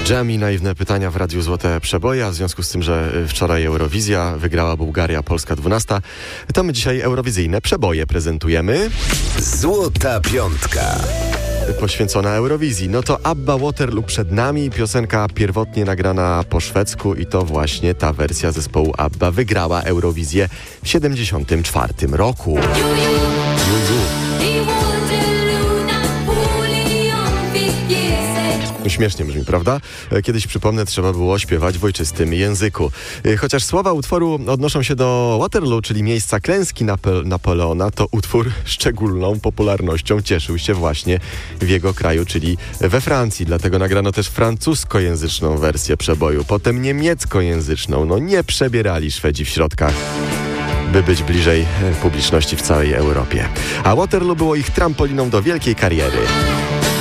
Dżem i naiwne pytania w Radiu Złote Przeboje, a w związku z tym, że wczoraj Eurowizja wygrała Bułgaria, Polska 12, to my dzisiaj eurowizyjne przeboje prezentujemy. Złota Piątka. Poświęcona Eurowizji. No to Abba Waterloo przed nami, piosenka pierwotnie nagrana po szwedzku i to właśnie ta wersja zespołu Abba wygrała Eurowizję w 1974 roku. Śmiesznie brzmi, prawda? Kiedyś, przypomnę, trzeba było śpiewać w ojczystym języku. Chociaż słowa utworu odnoszą się do Waterloo, czyli miejsca klęski Napoleona, to utwór szczególną popularnością cieszył się właśnie w jego kraju, czyli we Francji. Dlatego nagrano też francuskojęzyczną wersję przeboju, potem niemieckojęzyczną. No nie przebierali Szwedzi w środkach, by być bliżej publiczności w całej Europie. A Waterloo było ich trampoliną do wielkiej kariery.